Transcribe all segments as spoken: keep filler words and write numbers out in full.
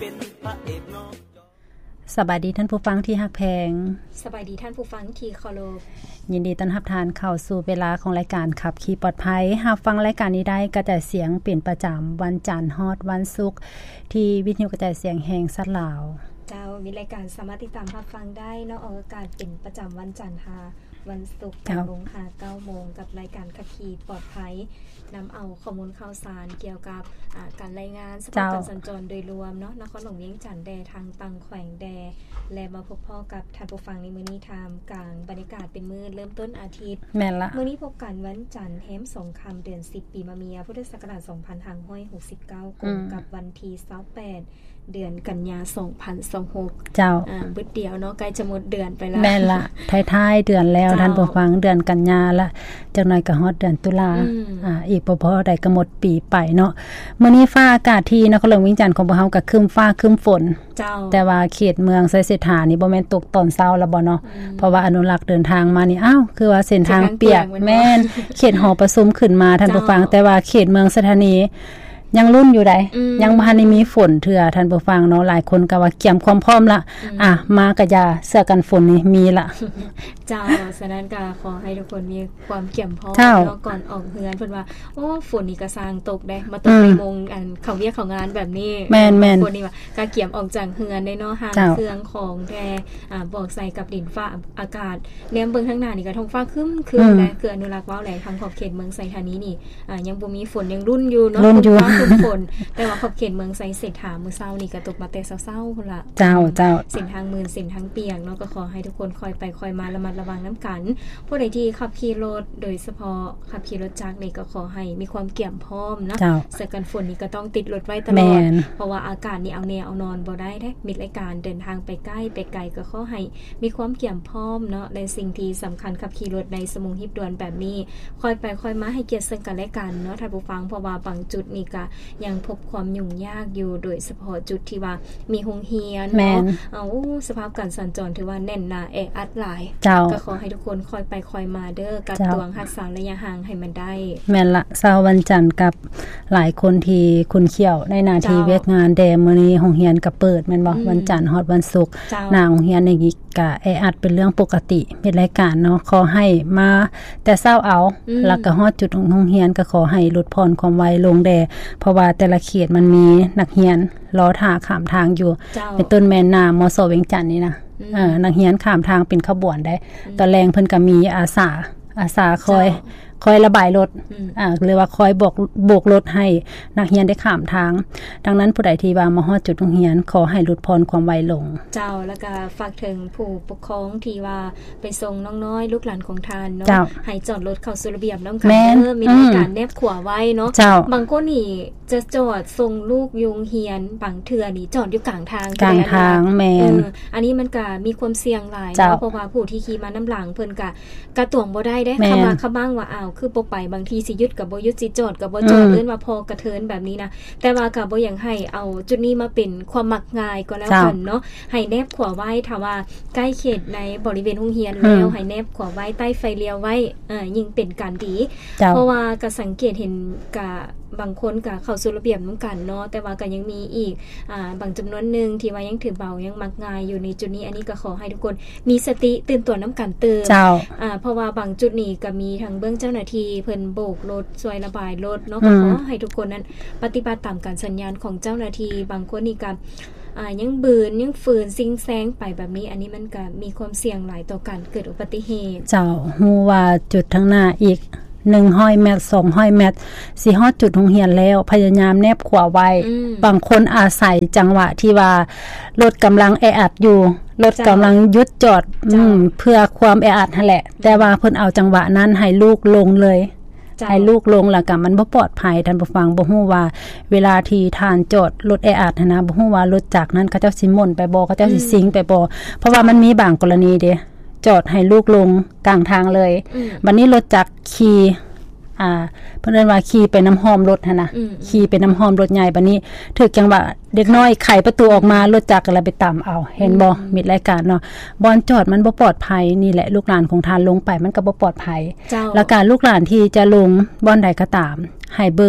สบายดีท่านผู้ฟังที่ฮักแพงสบายดีท่านผู้ฟังที่เคารพยินดีต้อนรับทานเข้าสู่เวลาของรายการขับขี่ปลอดภัยหากฟังรายการนี้ได้กระจายเสียงเป็นประจำวันจันทร์ฮอดวันศุกร์ที่วิทยุกระจายเสียงแห่งสัตว์ลาวเจ้ามีรายการสามารถติดตามรับฟังได้เนาะออกอากาศเป็นประจำวันจันทร์หาวันศุกร์แปดโมงหาเก้าโมงกับรายการขับขี่ปลอดภัยนำเอาข้อมูลข่าวสารเกี่ยวกับการรายงานสภาพการสัญจรโดยรวมเนาะนครหลวงเวียงจันทน์แดทางตังแขวงแดและมาพบพ่อกับท่านผู้ฟังในมื้อนี้ทามกลางบรรยากาศเป็นมื้อเริ่มต้นอาทิตย์แม่นละมื้อนี้พบกันวันจันทร์แฮมสองค่ำเดือนสิบปีมะเมียพุทธศักราชสองพันห้าร้อยหกสิบเก้าตรงกับวันที่ยี่สิบแปดเดือนกันยายนสองพันยี่สิบหกเจ้าอ่าบึดเดียวเนาะใกล้จะหมดเดือนไปแล้วแม่นละท้ายๆเดือนแล้วท่านผู้ฟังเดือนกันยายนละจักหน่อยก็ฮอดเดือนตุลาอ่าอีกบ่พอได้ก็หมดปีไปเนาะมื้อนี้ฟ้าอากาศที่นครหลวงเวียงจันทน์ของพวกเฮาก็ครึ้มฟ้าครึ้มฝนเจ้าแต่ว่าเขตเมืองไสเศรษฐานี่บ่แม่นตกตอนเช้าแล้วบ่เนาะเพราะว่าอนุรักษ์เดินทางมานี่อ้าวคือว่าเส้นทางเปียกแม่นเขตหอประชุมขึ้นมาท่านผู้ฟังแต่ว่าเขตเมืองสถานียังรุ่นอยู่ใดยังบ่ทันได้มีฝนเทื่อท่านผู้ฟังเนาะหลายคนก็ว่าเตรียมความพร้อมละอ่ะมาก็อย่าเสื้อกันฝนนี่มีละเจ้าฉะนั้นก็ขอให้ทุกคนมีความเตรียมพร้อมเนาะก่อนออกเฮือนเพิ่นว่าโอ้ฝนนี่ก็สร้างตกได้มาตกในโมงอันเข้าเวียกเข้างานแบบนี้แม่นๆฝนนี่ว่าก็เกี่ยมออกจากเฮือนได้เนาะห่างเครื่องของแท้อ่าบอกใส่กับดินฟ้าอากาศแนมเบิ่งข้างหน้านี่ก็ท้องฟ้าครึ้มๆได้คืออนุรักษ์ว้าวแหลทางขอบเขตเมืองไสธานีนี่อ่ายังบ่มีฝนยังรุ่นอยู่เนาะฝนฝนแต่ว่าขอบเขตเมืองไสเศรษฐามื้อเช้านี่ก็ตกมาแต่เช้าๆพุ่นล่ะเจ้าเจ้าเส้นทางมืนเส้นทางเปียกเนาะก็ขอให้ทุกคนคอยไปคอยมาระมัดระวังน้ำกันผู้ใดที่ขับขี่รถโดยเฉพาะขับขี่รถจักรนี่ก็ขอให้มีความเกี่ยมพร้อมเนาะเสื้อกันฝนนี่ก็ต้องติดรถไว้ตลอดเพราะว่าอากาศนี่เอาแนวเอานอนบ่ได้เด้มิดรายการเดินทางไปใกล้ไปไกลก็ขอให้มีความเกี่ยมพร้อมเนาะในสิ่งที่สำคัญขับขี่รถในสมุงฮิบด่วนแบบนี้คอยไปคอยมาให้เกียรติซึ่งกันและกันเนาะท่านผู้ฟังเพราะว่าบางจุดนี่ก็ยังพบความยุ่งยากอยู่โดยเฉพาะจุดที่ว่ามีโรงเรียนเนาะเอาสภาพการสัญจรถือว่าแน่นหนาแออัดหลายก็ขอให้ทุกคนคอยไปคอยมาเด้อกักตวงรักษาระยะห่างให้มันได้แม่นละเช้าวันจันทร์กับหลายคนที่คุณเขียวในหน้าที่เวียกงานแดมมื้อนี้โรงเรียนก็เปิดแม่นบ่วันจันทร์ฮอดวันศุกร์หน้าโรงเรียนนี่ก็แออัดเป็นเรื่องปกติมีรายการเนาะขอให้มาแต่เช้าเอาแล้วก็ฮอดจุดของโรงเรียนก็ขอให้ลดพรความไวลงแดเพราะว่าแต่ละเขตมันมีนักเรียนรอท่าข้ามทางอยู่เป็นต้นแม่น้ามสเวียงจันทน์นี่นะเออนักเรียนข้ามทางเป็นขบวนได้ตอนแรงเพิ่นก็มีอาสาอาสาคอยคอยระบายรถอ่าเรียกว่าคอยบอกโบกรถให้นักเรียนได้ข้ามทางดังนั้นผู้ใดที่ว่ามาฮอดจุดโรงเรียนขอให้ลดพรความไวลงเจ้าแล้วก็ฝากถึงผู้ปกครองที่ว่าไปส่งน้องน้อยลูกหลานของทานเนาะให้จอดรถเข้าสู่ระเบียบนำกันเออมีการแนบขวาไว้เนาะบางคนนี่จะจอดส่งลูกยุงเฮียนบางเทื่อนี่จอดอยู่กลางทางกลางทางแม่นอันนี้มันก็มีความเสี่ยงหลายเนาะเพราะว่าผู้ที่ขี่มาน้ำหลังเพิ่นก็กระตวงบ่ได้เด้เข้ามาเข้าบ้างว่าอ้าวคือบ่ไปบางทีสิหยุดก็บ่หยุดสิจอดก็บ่จอดเอิ้นว่าพอกระเทินแบบนี้นะแต่ว่าก็บ่อยากให้เอาจุดนี้มาเป็นความมักง่ายก็แล้วกันเนาะให้แนบขวาไว้ถ้าว่าใกล้เขตในบริเวณโรงเรียนแล้วให้แนบขวาไว้ใต้ไฟเลี้ยวไว้อ่ายิ่งเป็นการดีเพราะว่าก็สังเกตเห็นกะบางคนก็เข้าสู่ระเบียบนำกันเนาะแต่ว่าก็ยังมีอีกอ่าบางจำนวนนึงที่ว่ายังถือเบายังมักง่ายอยู่ในจุดนี้อันนี้ก็ขอให้ทุกคนมีสติตื่นตัวนำกันเติมอ่าเพราะว่าบางจุดนี้ก็มีทางเบื้องเจ้าหน้าที่เพิ่นโบกรถช่วยระบายรถเนาะก็ขอให้ทุกคนนั้นปฏิบัติตามการสัญญาณของเจ้าหน้าที่บางคนนี่ก็อ่ายังบืนยังฝืนซิงแซงไปแบบนี้อันนี้มันก็มีความเสี่ยงหลายต่อการเกิดอุบัติเหตุเจ้าฮู้ว่าจุดข้างหน้าอีกหนึ่งร้อยเมตรสองร้อยเมตรสิฮอดจุดโรงเรียนแล้วพยายามแนบขวาไว้บางคนอาศัยจังหวะที่ว่ารถกำลังแออัดอยู่รถกำลังหยุดจอดเพื่อความแออัดนั่นแหละแต่ว่าเพิ่นเอาจังหวะนั้นให้ลูกลงเลยให้ลูกลงแล้วก็มันบ่ปลอดภัยท่านผู้ฟังบ่ฮู้ว่าเวลาที่ท่านจอดรถแออัดนะบ่ฮู้ว่ารถจักรนั้นเขาเจ้าสิหม่นไปบ่เขาเจ้าสิสิงไปบ่เพราะว่ามันมีบางกรณีเด้จอดให้ลูกลงกลางทางเลยบัดนี้รถจักรขี่อ่าเพิ่นเรียกว่าขี่ไปน้ำหอมรถหั่นน่ะขี่ไปน้ำหอมรถใหญ่บัดนี้ถึกจังว่าเด็กน้อยไขประตูออกมารถจักรก็เลยไปตามเอาเห็นบ่มิดรายการเนาะบ่อนจอดมันบ่ปลอดภัยนี่แหละลูกหลานของทานลงไปมันก็บ่ปลอดภัยแล้วการลูกหลานที่จะลงบ่อนใดก็ตามให้เบิ่ง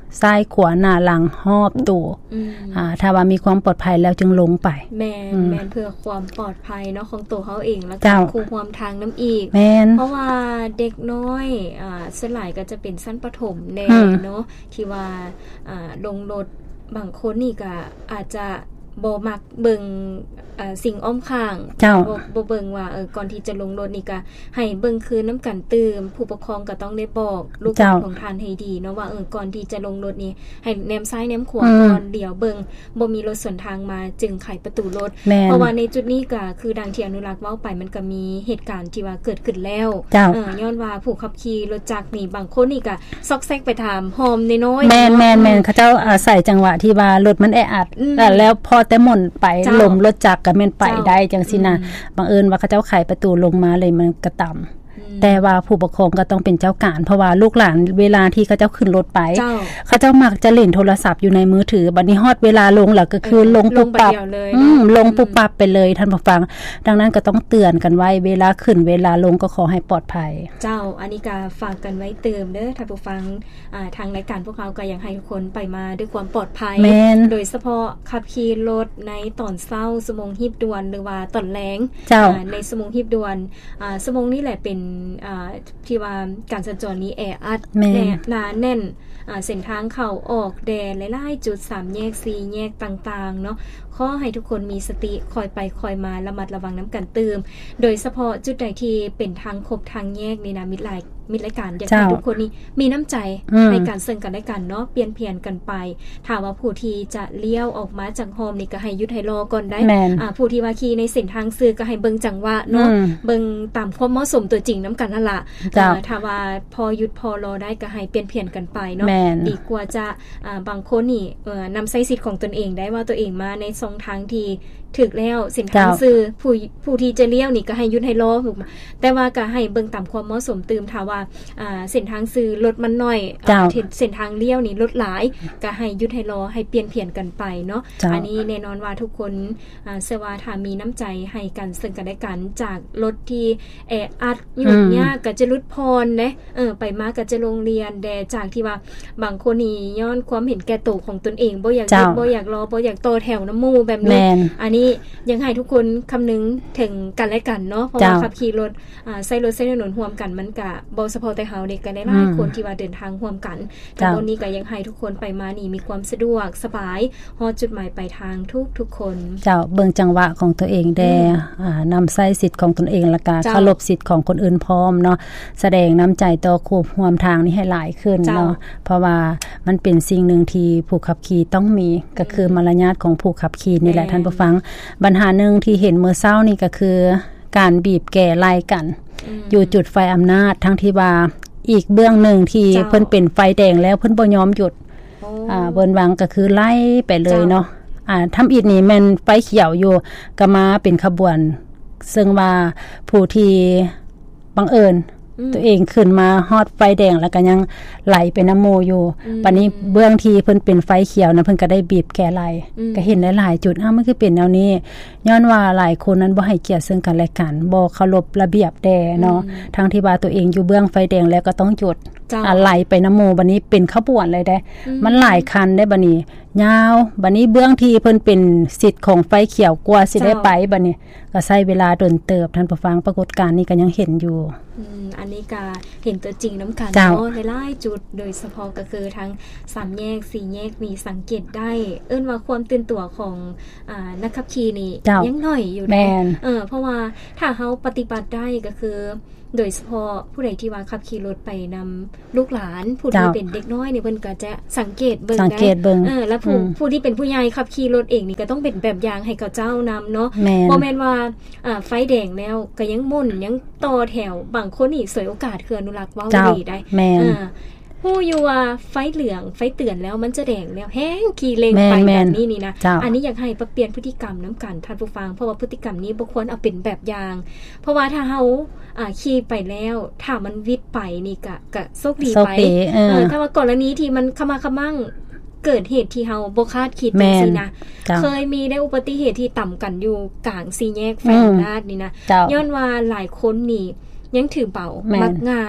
ซ้ายขวาหน้าหลังรอบตัวอ่าถ้าว่ามีความปลอดภัยแล้วจึงลงไปแม่นแม่นเพื่อความปลอดภัยเนาะของตัวเขาเองแล้วก็คู่ความทางน้ำอีกเพราะว่าเด็กน้อยอ่าส่วนหลายก็จะเป็นชั้นประถมแน่เนาะที่ว่าอ่าลงรถบางคนนี่ก็อาจจะบ่มักเบิ่งอ่าสิ่งอ้อมข้างบ่บ่เบิ่งว่าเออก่อนที่จะลงรถนี่ก็ให้เบิ่งคืนน้ำกันตื่มผู้ปกครองก็ต้องได้บอกลูกหลานของท่านให้ดีเนาะว่าเออก่อนที่จะลงรถนี่ให้แนมซ้ายแนมขวาก่อนเดี๋ยวเบิ่งบ่มีรถสวนทางมาจึงไขประตูรถเพราะว่าในจุดนี้ก็คือดังที่อนุรักษ์เว้าไปมันก็มีเหตุการณ์ที่ว่าเกิดขึ้นแล้วเออย้อนว่าผู้ขับขี่รถจักรนี่บางคนนี่ก็ซอกแซกไปถามหอมน้อยๆแม่นๆๆเขาเจ้าอาศัยจังหวะที่ว่ารถมันแออัดแล้วพอแต่หม่นไปลมรถจักรก็แม่นไปได้จังซี่นะบังเอิญว่าเขาเจ้าไขประตูลงมาเลยมันกระต่ำแต่ว่าผู้ปกครองก็ต้องเป็นเจ้าการเพราะว่าลูกหลานเวลาที่เขาเจ้าขึ้นรถไปเขาเจ้ามักจะเล่นโทรศัพท์อยู่ในมือถือบัดนี้ฮอดเวลาลงแล้วก็คือลงปุ๊บปั๊บอืมลงปุ๊บปั๊บไปเลยท่านผู้ฟังดังนั้นก็ต้องเตือนกันไว้เวลาขึ้นเวลาลงก็ขอให้ปลอดภัยเจ้าอันนี้ก็ฝากกันไว้เติมเด้อท่านผู้ฟังอ่าทางรายการพวกเราก็อยากให้ทุกคนไปมาด้วยความปลอดภัยโดยเฉพาะขับขี่รถในตอนเช้าชั่วโมงฮีบด่วนหรือว่าตอนแลงในชั่วโมงฮีบด่วนอ่าชั่วโมงนี้แหละเป็นอ่าที่ว่าการสัญจรนี้แออัดแน่หนาแน่นอ่าเส้นทางเข้าออกแดนหลายๆจุดสามแยกสี่แยกต่างๆเนาะขอให้ทุกคนมีสติคอยไปคอยมาระมัดระวังน้ำกันเติมโดยเฉพาะจุดใดที่เป็นทางคบทางแยกนี่นะมิตรหลายมิตรรายการอยากให้ทุกคนนี้มีน้ำใจในการซึ่งกันและกันเนาะเปลี่ยนเพียนกันไปถ้าว่าผู้ที่จะเลี้ยวออกมาจากโฮมนี่ก็ให้หยุดให้รอก่อนได้อ่าผู้ที่ว่าขี่ในเส้นทางซื้อก็ให้เบิ่งจังหวะเนาะเบิ่งตามความเหมาะสมตัวจริงน้ำกันนั่นล่ะถ้าว่าพอหยุดพอรอได้ก็ให้เปลี่ยนเพียนกันไปเนาะดีกว่าจะอ่าบางคนนี่เอ่อนำใช้สิทธิ์ของตนเองได้ว่าตัวเองมาในสองทางที่ถึกแล้วเส้นทางซื้อผู้ผู้ที่จะเลี้ยวนี่ก็ให้หยุดให้รอถูกมั้ยแต่ว่าก็ให้เบิ่งตามความเหมาะสมตื่มถ้าว่าอ่าเส้นทางซื้อรถมันน้อยเส้นทางเลี้ยวนี่รถหลายก็ให้หยุดให้รอให้เปลี่ยนเพียนกันไปเนาะอันนี้แน่นอนว่าทุกคนอ่าเชื่อว่าถ้ามีน้ำใจให้กันซึ่งกันและกันจากรถที่แออัดยุ่งยากก็จะลดพรนะเออไปมาก็จะโรงเรียนแต่จากที่ว่าบางคนนี่ย้อนความเห็นแก่ตัวของตนเองบ่อยากบ่อยากรอบ่อยากต่อแถวน้ำหมู่แบบนี้อันนี้ยังให้ทุกคนคำนึงถึงกันและกันเนาะเพราะว่าขับขี่รถอ่าใช้รถใช้ถนนร่วมกันมันก็บ่เฉพาะแต่เฮาเด็กกันได้หลายคนที่ว่าเดินทางร่วมกันแต่วันนี้ก็ยังให้ทุกคนไปมานี่มีความสะดวกสบายฮอดจุดหมายปลายทางทุกๆคนเจ้าเบิ่งจังหวะของตัวเองแดอ่านำใช้สิทธิ์ของตนเองแล้วก็เคารพสิทธิ์ของคนอื่นพร้อมเนาะแสดงน้ำใจต่อคู่ร่วมทางนี้ให้หลายขึ้นเนาะเพราะว่ามันเป็นสิ่งนึงที่ผู้ขับขี่ต้องมีก็คือมารยาทของผู้ขับขี่นี่แหละท่านผู้ฟังปัญหาหนึ่งที่เห็นเมื่อเช้านี่ก็คือการบีบแก่ไล่กันอยู่จุดไฟอำนาจทั้งที่ว่าอีกเบื้องหนึ่งที่เพิ่นเป็นไฟแดงแล้วเพิ่นบ่ยอมหยุดอ่าเบิ่นวังก็คือไล่ไปเลยเนาะอ่าทำอีกนี่แม่นไฟเขียวอยู่ก็มาเป็นขบวนซึ่งว่าผู้ที่บังเอิญตัวเองขึ้นมาฮอดไฟแดงแล้วก็ยังไหลไปน้ำโมอยู่ปันนี้เบื้องที่เพิ่นเป็นไฟเขียวนะเพิ่นก็ได้บีบแก่ไหลก็เห็นหลายๆจุดอ้าวมันคือเป็นแนวนี้ย้อนว่าหลายคนนั้นบ่ให้เกียรติซึ่งกันและกันบ่เคารพระเบียบแดเนาะทั้งที่ว่าตัวเองอยู่เบื้องไฟแดงแล้วก็ต้องหยุดไหลไปน้ำโมบัดนี้เป็นขบวนเลยได้มันหลายคันได้บัดนี้ยาวบัดนี้เบื้องที่เพิ่นเป็นสิทธิ์ของไฟเขียวกว่าสิได้ไปบัดนี้ก็ใช้เวลาดนเติบท่านผู้ฟังปรากฏการณ์นี้ก็ยังเห็นอยู่อืมอันนี้ก็เห็นตัวจริงน้ำกันเนาะหลายๆจุดโดยเฉพาะก็คือทั้งสามแยกสี่แยกมีสังเกตได้เอิ้นว่าความตื่นตัวของอ่านักขับขี่นี่ยังน้อยอยู่นะเออเพราะว่าถ้าเฮาปฏิบัติได้ก็คือโดยเฉพาะผู้ใดที่ว่าขับขี่รถไปนำลูกหลานผู้ที่เป็นเด็กน้อยนี่เพิ่นก็จะสังเกตเบิ่งนะเออแล้วผู้ผู้ที่เป็นผู้ใหญ่ขับขี่รถเองนี่ก็ต้องเป็นแบบอย่างให้กับเจ้านำเนาะบ่แม่นว่าอ่าไฟแดงแล้วก็ยังมุ่นยังต่อแถวบางคนนี่สวยโอกาสคืออนุรักษ์ว้าดีได้เออผู้อยู่ว่าไฟเหลืองไฟเตือนแล้วมันจะแดงแล้วแห้งขี่เลงไปแบบนี้นี่นะอันนี้อยากให้ปรับเปลี่ยนพฤติกรรมน้ำกันท่านผู้ฟังเพราะว่าพฤติกรรมนี้บ่ควรเอาเป็นแบบอย่างเพราะว่าถ้าเฮาอ่าขี่ไปแล้วถ้ามันวิดไปนี่ก็ก็โชคดีไปเออถ้าว่ากรณีที่มันขมาขมั่งเกิดเหตุที่เฮาบ่คาดคิดจังซี่นะเคยมีได้อุบัติเหตุที่ต่ำกันอยู่กลางสี่แยกไฟนาดนี่นะย้อนว่าหลายคนนี่ยังถือเบามักง่าย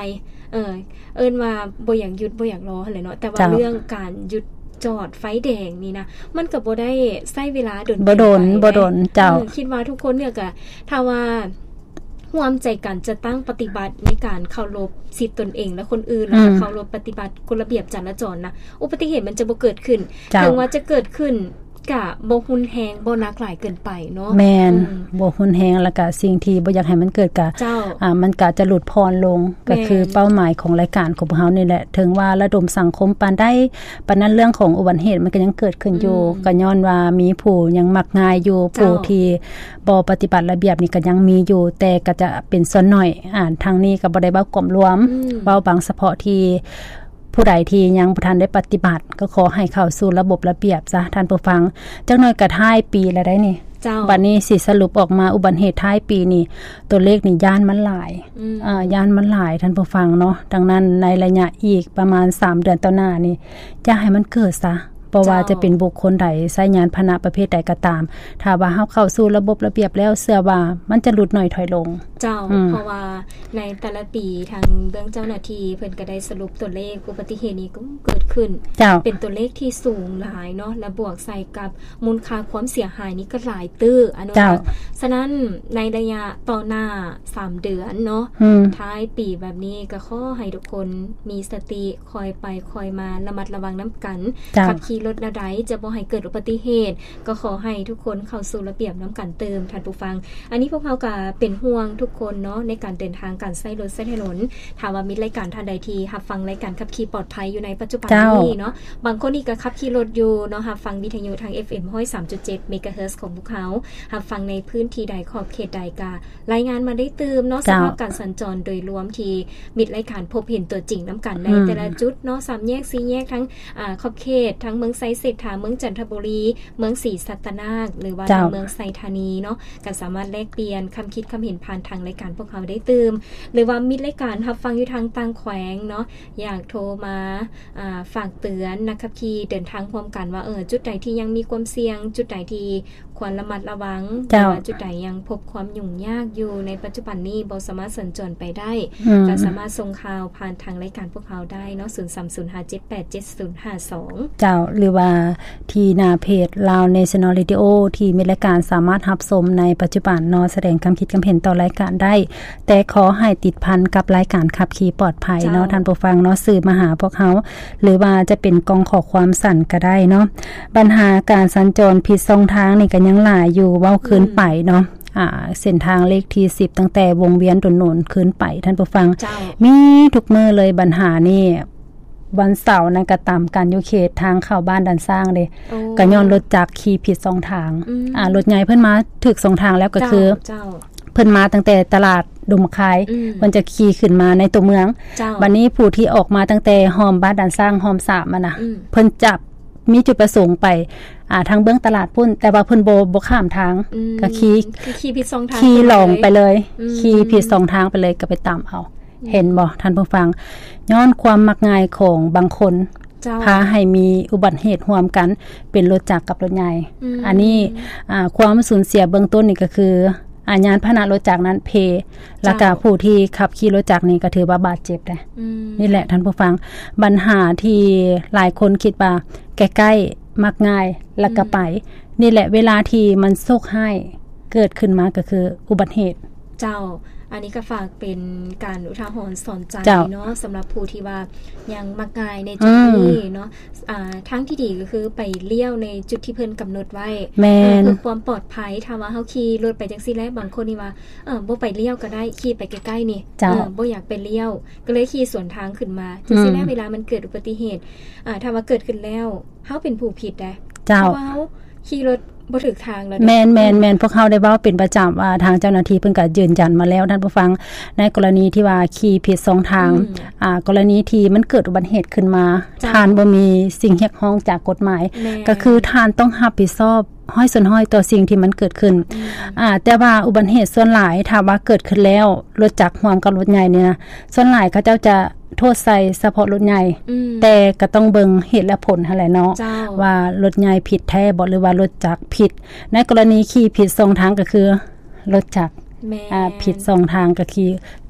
เออเอิ้นว่าบ่อยากหยุดบ่อยากรอหั่นแหละเนาะแต่ว่าเรื่องการหยุดจอดไฟแดงนี่นะมันก็บ่ได้ใช้เวลาโดนบ่โดนบ่โดนเจ้าคิดว่าทุกคนเนี่ยก็ถ้าว่าร่วมใจกันจะตั้งปฏิบัติในการเคารพสิทธิตนเองและคนอื่นแล้วก็เคารพปฏิบัติกฎระเบียบจราจรนะอุบัติเหตุมันจะบ่เกิดขึ้นถึงว่าจะเกิดขึ้นกะบ่หุนแฮงบ่หนักหลายเกินไปเนาะแม่นบ่หุนแฮงแล้วก็สิ่งที่บ่อยากให้มันเกิดกะอ่ามันก็จะหลุดพรลงก็คือเป้าหมายของรายการของพวกเฮานี่แหละถึงว่าระดมสังคมปานได้ปานนั้นเรื่องของอุบัติเหตุมันก็ยังเกิดขึ้นอยู่ก็ย้อนว่ามีผู้ยังมักง่ายอยู่ผู้ที่บ่ปฏิบัติระเบียบนี่ก็ยังมีอยู่แต่ก็จะเป็นส่วนน้อยอ่าทางนี้ก็บ่ได้เว้ากล่อมรวมเว้าบางเฉพาะที่ผู้ใดที่ยังบ่ทันได้ปฏิบัติก็ขอให้เข้าสู่ระบบระเบียบซะท่านผู้ฟังจักหน่อยก็ท้ายปีแล้วได้นี่บัดนี้สิสรุปออกมาอุบัติเหตุท้ายปีนี่ตัวเลขนี่ย่านมันหลายอ่าย่านมันหลายท่านผู้ฟังเนาะดังนั้นในระยะอีกประมาณสามเดือนต่อหน้านี่อย่าให้มันเกิดซะบ่ว่าจะเป็นบุคคลใดใช้ยานพาหนะประเภทใดก็ตามถ้าว่าเฮาเข้าสู่ระบบระเบียบแล้วเชื่อว่ามันจะหลุดหน่อยถอยลงเจ้าเพราะว่าในแต่ละปีทางเบื้องเจ้าหน้าที่เพิ่นก็ได้สรุปตัวเลขอุบัติเหตุนี้ก็เกิดขึ้นเป็นตัวเลขที่สูงหลายเนาะและบวกใส่กับมูลค่าความเสียหายนี้ก็หลายตื้ออนุรักษ์ฉะนั้นในระยะต่อหน้าสามเดือนเนาะท้ายปีแบบนี้ก็ขอให้ทุกคนมีสติคอยไปคอยมาระมัดระวังนํากันขับขี่รถแนวใดจะบ่ให้เกิดอุบัติเหตุก็ขอให้ทุกคนเข้าสู่ระเบียบนํากันเติมท่านผู้ฟังอันนี้พวกเราก็เป็นห่วงทุกคนเนาะในการเดินทางการใช้รถใช้ถนนถ้าว่ามีรายการท่านใดที่รับฟังรายการขับขี่ปลอดภัยอยู่ในปัจจุบันนี้เนาะบางคนนี่ก็ขับขี่รถอยู่เนาะรับฟังวิทยุทาง เอฟ เอ็ม หนึ่งร้อยสามจุดเจ็ด เมกะเฮิรตซ์ของพวกเขารับฟังในพื้นที่ใดขอบเขตใดก็รายงานมาได้เติมเนาะสภาพการสัญจรโดยรวมที่มิตรรายการพบเห็นตัวจริงนํากันในแต่ละจุดเนาะสามแยกสี่แยกทั้งอ่าขอบเขตทั้งเมืองไซเศรษฐาเมืองจันทบุรีเมืองศรีสัตนาคหรือว่าเมืองไซธานีเนาะก็สามารถแลกเปลี่ยนคําคิดคําเห็นผ่านทางรายการพวกเขาได้เติมหรือว่ามิตรรายการรับฟังอยู่ทางต่างแขวงเนาะอยากโทรมาอ่าฝากเตือนนักขับขี่เดินทางพร้อมกันว่าเออจุดใดที่ยังมีความเสี่ยงจุดใดที่ควรระมัดระวังว่าจุดใดยังพบความยุ่งยากอยู่ในปัจจุบันนี้บ่สามารถสัญจรไปได้ก็สามารถส่งข่าวผ่านทางรายการพวกเขาได้เนาะศูนย์ สาม ศูนย์ ห้า เจ็ด แปด เจ็ด ศูนย์ ห้า สองเจ้าหรือว่าที่หน้าเพจ Lao National Radio ที่มีรายการสามารถรับชมในปัจจุบันเนาะแสดงความคิดความเห็นต่อรายการได้แต่ขอให้ติดพันกับรายการขับขี่ปลอดภัยเนาะท่านผู้ฟังเนาะสื่อมาหาพวกเขาหรือว่าจะเป็นกองขอความสั่นก็ได้เนาะปัญหาการสัญจรผิดช่องทางนี่ก็ยังหลายอยู่เว้าคืนไปเนาะอ่าเส้นทางเลขที่สิบตั้งแต่วงเวียนถนนคืนไปท่านผู้ฟังมีทุกมื้อเลยปัญหานี่วันเสาร์นั้นก็ตามกันอยู่เขตทางเข้าบ้านดันสร้างเด้ก็ย้อนรถจักรขี่ผิดช่องทางอ่ารถใหญ่เพิ่นมาถึกช่องทางแล้วก็คือเพิ่นมาตั้งแต่ตลาดดมคายเพิ่นจะขี่ขึ้นมาในตัวเมืองบัดนี้ผู้ที่ออกมาตั้งแต่หอมบ้านดันสร้างหอมสามอ่ะนะเพิ่นจับมีจุดประสงค์ไปอ่าทางเบื้องตลาดพุ่นแต่ว่าเพิ่นบ่บ่ข้ามทางก็ขี่ขี่ผิดช่องทางขี่หลงไปเลยขี่ผิดช่องทางไปเลยก็ไปตามเอาเห็นบ่ท่านผู้ฟังย้อนความมักง่ายของบางคนพาให้มีอุบัติเหตุร่วมกันเป็นรถจักรกับรถใหญ่อันนี้อ่าความสูญเสียเบื้องต้นนี่ก็คืออาญานพาหนะรถจักรนั้นเพแล้วก็ผู้ที่ขับขี่รถจักรนี่ก็ถือว่าบาดเจ็บได้นี่แหละท่านผู้ฟังปัญหาที่หลายคนคิดว่าใกล้ๆมักง่ายแล้วก็ไปนี่แหละเวลาที่มันโชคร้ายเกิดขึ้นมาก็คืออุบัติเหตุเจ้าอันนี้ก็ฝากเป็นการอุทาหรณ์สอนใจเนาะสำหรับผู้ที่ว่ายังมักง่ายในจุดนี้เนาะอ่าทางที่ดีก็คือไปเลี้ยวในจุดที่เพิ่นกำหนดไว้เพื่อความปลอดภัยถ้าว่าเฮาขี่รถไปจังซี่แล้วบางคนนี่ว่าเออบ่ไปเลี้ยวก็ได้ขี่ไปใกล้ๆนี่เออบ่อยากไปเลี้ยวก็เลยขี่สวนทางขึ้นมาจังซี่แล้วเวลามันเกิดอุบัติเหตุอ่าถ้าว่าเกิดขึ้นแล้วเฮาเป็นผู้ผิดได้เพราะว่าเฮาขี่รถบ่ถูกทางแล้วแม่นๆๆพวกเขาได้เว้าเป็นประจําว่าทางเจ้าหน้าที่เพิ่นก็ยืนยันมาแล้วท่านผู้ฟังในกรณีที่ว่าขี่ผิดช่องทางอ่ากรณีที่มันเกิดอุบัติเหตุขึ้นมาทานบ่มีสิ่งเรียกร้องจากกฎหมายก็คือทานต้องรับผิดชอบห้อยส่วนห้อยต่อสิ่งที่มันเกิดขึ้นอ่าแต่ว่าอุบัติเหตุส่วนหลายถ้าว่าเกิดขึ้นแล้วรถจักรร่วมกับรถใหญ่เนี่ยนะส่วนหลายเขาเจ้าจะโทษใส่เฉพาะรถใหญ่แต่ก็ต้องเบิ่งเหตุและผลหั่นแหละเนาะว่ารถใหญ่ผิดแท้บ่หรือว่ารถจักรผิดในกรณีขี่ผิดช่องทางก็คือรถจักรอ่าผิดช่องทางก็คือ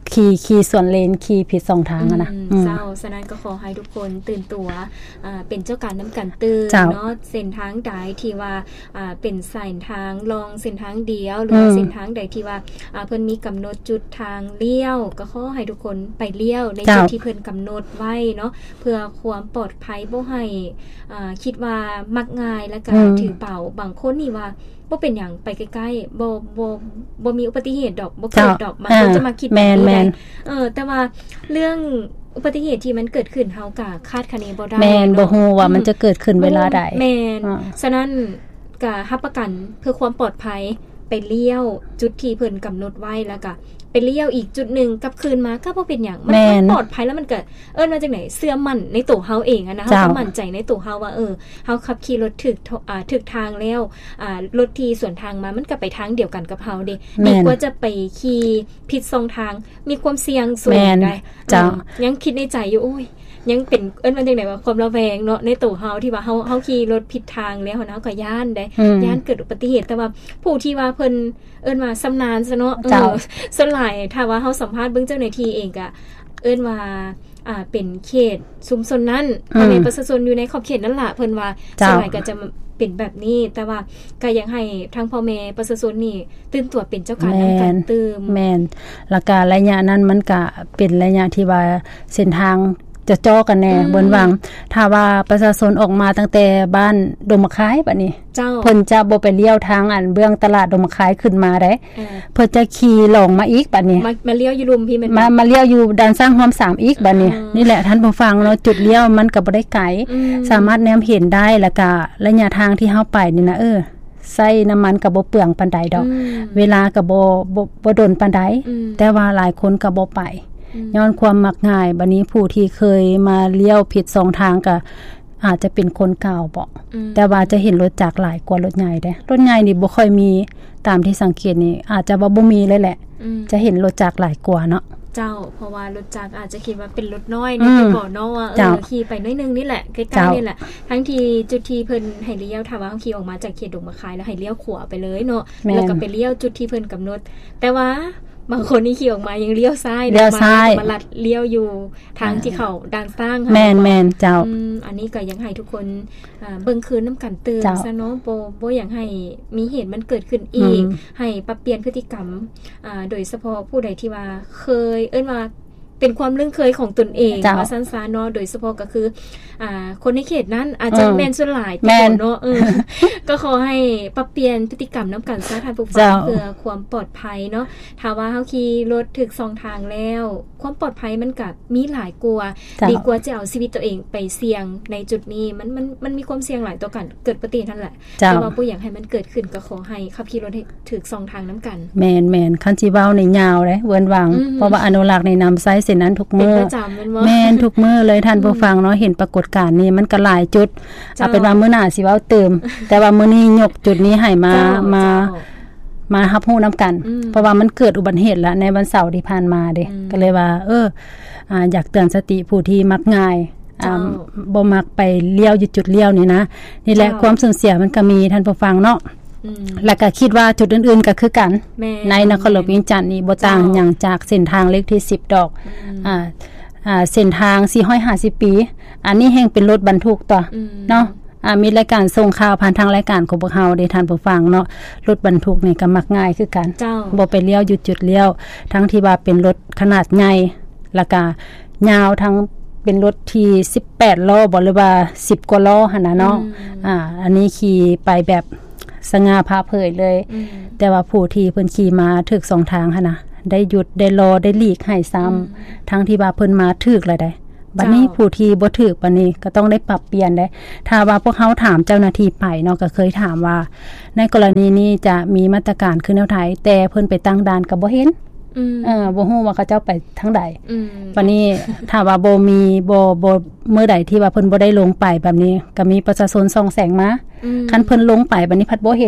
ขี่ขี่ส่วนเลนขี่ผิดสองทางอ่ะนะเจ้าฉะนั้นก็ขอให้ทุกคนตื่นตัวอ่าเป็นเจ้าการนำกันตื่นเนาะเส้นทางใดที่ว่าอ่าเป็นเส้นทางลองเส้นทางเดียวหรือว่าเส้นทางใดที่ว่าอ่าเพิ่นมีกำหนดจุดทางเลี้ยวก็ขอให้ทุกคนไปเลี้ยวในจุดที่เพิ่นกำหนดไว้เนาะเพื่อความปลอดภัยบ่ให้อ่าคิดว่ามักง่ายแล้วก็ถือเป่าบางคนนี่ว่าบ่เป็นหยังไปใกล้ๆบ่บ่บ่มีอุบัติเหตุดอกบ่เกิดดอกมันก็จะมาคิดแบบนี้ได้เออแต่ว่าเรื่องอุบัติเหตุที่มันเกิดขึ้นเฮาก็คาดคะเนบ่ได้แม่นบ่ฮู้ว่ามันจะเกิดขึ้นเวลาใดแม่นฉะนั้นก็รับประกันเพื่อความปลอดภัยไปเลี้ยวจุดที่เพิ่นกำหนดไว้แล้วก็ไปเลี้ยวอีกจุดนึงกลับคืนมาก็บ่เป็นหยังมันปลอดภัยแล้วมันก็เอิ้นมาจากไหนเชื่อมั่นในตัวเฮาเองอะนะเฮาก็มั่นใจในตัวเฮาว่าเออเฮาขับขี่รถถึกอ่าถึกทางแล้วอ่ารถที่สวนทางมามันก็ไปทางเดียวกันกับเฮาเด้ดีกว่าจะไปขี่ผิดช่องทางมีความเสี่ยงสูงได้จ้ะยังคิดในใจอยู่โอ้ยยังเป็นเอิ้นมาจังได๋ว่าความระแวงเนาะในตัวเฮาที่ว่าเฮาเฮาขี่รถผิดทางแล้วเฮาก็ย่านได้ย่านเกิดอุบัติเหตุแต่ว่าผู้ที่ว่าเพิ่นเอิ้นว่าชำนาญซะเนาะเออส่วนหลายถ้าว่าเฮาสัมภาษณ์เบิ่งเจ้าหน้าที่เองก็เอิ้นว่าอ่าเป็นเขตชุมชนนั้นภายในประชาชนอยู่ในขอบเขตนั้นล่ะเพิ่นว่าส่วนหลายก็จะเป็นแบบนี้แต่ว่าก็ยังให้ทางพ่อแม่ประชาชนนี่ตื่นตัวเป็นเจ้าการนำกันตื่มแม่นแล้วก็ระยะนั้นมันก็เป็นระยะที่ว่าเส้นทางจะจ่อกันแน่บนวังถ้าว่าประชาชนออกมาตั้งแต่บ้านดงมะคายบัดนี้เพิ่นจะบ่ไปเลี้ยวทางอันเบื้องตลาดดงมะคายขึ้นมาได้เพิ่นจะขี่หลงมาอีกบัดนี้มาเลี้ยวอยู่ลุมพี่แม่นมามาเลี้ยวอยู่ด้านสร้างหอมสามอีกบัดนี้นี่แหละท่านผู้ฟังเนาะจุดเลี้ยวมันก็บ่ได้ไกลสามารถแนมเห็นได้แล้วก็ระยะทางที่เฮาไปนี่นะเออใส่น้ำมันก็บ่เปลืองปานใดดอกเวลาก็บ่บ่บ่ดนปานใดแต่ว่าหลายคนก็บ่ไปย้อนความมักง่ายบัดนี้ผู้ที่เคยมาเลี้ยวผิดสองทางก็อาจจะเป็นคนเก่าบ่แต่ว่าจะเห็นรถจักรหลายกว่ารถใหญ่เด้รถใหญ่นี่บ่ค่อยมีตามที่สังเกตนี่อาจจะว่าบ่มีเลยแหละจะเห็นรถจักรหลายกว่าเนาะเจ้าเพราะว่ารถจักรอาจจะคิดว่าเป็นรถน้อยนี่บ่เนาะว่าเออขี่ไปน้อยนึงนี่แหละใกล้ๆนี่แหละทั้งที่จุดที่เพิ่นให้เลี้ยวถ้าว่าเฮาขี่ออกมาจากเขตดงมะคายแล้วให้เลี้ยวขวาไปเลยเนาะแล้วก็ไปเลี้ยวจุดที่เพิ่นกำหนดแต่ว่าบางคนนี่ขี่ออกมายังเลี้ยวซ้ายเลี้ยวซ้ายมาลัดเลี้ยวอยู่ทางที่เขาด่านสร้างค่ะแม่นๆเจ้าอืมอันนี้ก็ยังให้ทุกคนอ่าเบิ่งคืนน้ำกันเตือนซะเนาะบ่บ่อยากให้มีเหตุมันเกิดขึ้นอีกให้ปรับเปลี่ยนพฤติกรรมอ่าโดยเฉพาะผู้ใดที่ว่าเคยเอิ้นว่าเป็นความเรื่องเคยของตนเองว่าซั่นๆเนาะโดยเฉพาะก็คืออ่าคนในเขตนั้นอาจจะแม่นส่วนหลายเนาะเออก็ขอให้ปรับเปลี่ยนพฤติกรรมนํากันซะท่านผู้ฟังเพื่อความปลอดภัยเนาะถ้าว่าเฮาขี่รถถึกสองทางแล้วความปลอดภัยมันก็มีหลายกว่าดีกว่าจะเอาชีวิตตัวเองไปเสี่ยงในจุดนี้มันมันมันมีความเสี่ยงหลายต่อกันเกิดอุบัติเหตุนั่นแหละแต่ว่าบ่อยากให้มันเกิดขึ้นก็ขอให้ขับขี่รถให้ถึกสองทางนํากันแม่นๆคันสิเว้าในยาวเด้เวิ้นวังเพราะว่าอนุรักษ์ในนําไซเส้นนั้นทุกมื้อแม่นทุกมื้อเลยท่านผู้ฟังเนาะเห็นปรากฏการณ์นี้มันก็หลายจุดเอาเป็นว่ามื้อหน้าสิเว้าเติมแต่ว่ามื้อนี้ยกจุดนี้ให้มามามารับรู้นํากันเพราะว่ามันเกิดอุบัติเหตุแล้วในวันเสาร์ที่ผ่านมาเด้ก็เลยว่าเอออ่าอยากเตือนสติผู้ที่มักง่ายอ่าบ่มักไปเลี้ยวอยู่จุดเลี้ยวนี่นะนี่แหละความสูญเสียมันก็มีท่านผู้ฟังเนาะแล้วก็คิดว่าจุดอื่นๆก็คือกันในนครหลวงเวียงจันทน์นี่บ่ต่างหยังจากเส้นทางเลขที่สิบดอกอ่าอ่าเส้นทางสี่ร้อยห้าสิบปีอันนี้แห่งเป็นรถบรรทุกต่อเนาะอ่ามีรายการส่งข่าวผ่านทางรายการของพวกเฮาได้ท่านผู้ฟังเนาะรถบรรทุกนี่ก็มักง่ายคือกันบ่ไปเลี้ยวอยู่จุดเลี้ยวทั้งที่ว่าเป็นรถขนาดใหญ่แล้วก็ยาวทั้งเป็นรถที่สิบแปดล้อบ่หรือว่าสิบกว่าล้อหั่นน่ะเนาะอ่าอันนี้ขี่ไปแบบสง่าผ่าเผยเลยแต่ว่าผู้ที่เพิ่นขี่มาถึกสองทางหั่นน่ะได้หยุดได้รอได้หลีกให้ซ้ำทั้งที่ว่าเพิ่นมาถึกแล้วได้บัดนี้ผู้ที่บ่ถึกบัดนี้ก็ต้องได้ปรับเปลี่ยนได้ถ้าว่าพวกเฮาถามเจ้าหน้าที่ไปเนาะก็เคยถามว่าในกรณีนี้จะมีมาตรการคือแนวใดแต่เพิ่นไปตั้งด่านก็บ่เห็นเออบ่ฮู้ว่าเขาเจ้าไปทางใดวันนี้ถ้าว่าบ่มีบ่บ่มื้อใดที่ว่าเพิ่นบ่ได้ลงไปแบบนี้ก็มีประชาชนส่องแสงมาคันเพิ่นลงไปบัดนี้พัดบ่เห็นอีก